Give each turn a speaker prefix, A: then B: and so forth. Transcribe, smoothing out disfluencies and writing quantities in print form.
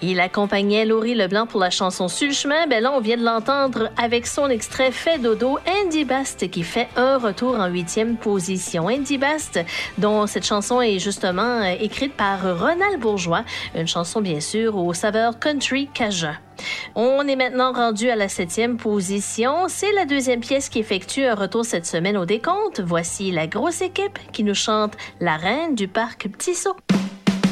A: Il accompagnait Laurie Leblanc pour la chanson Sur le chemin. Ben là, on vient de l'entendre avec son extrait Fait dodo, Andy Bast qui fait un retour en 8e position. Andy Bast, dont cette chanson est justement écrite par Ronald Bourgeois, une chanson bien sûr aux saveurs country cajun. On est maintenant rendu à la 7e position. C'est la deuxième pièce qui effectue un retour cette semaine au décompte. Voici la grosse équipe qui nous chante La reine du parc Petit Saut.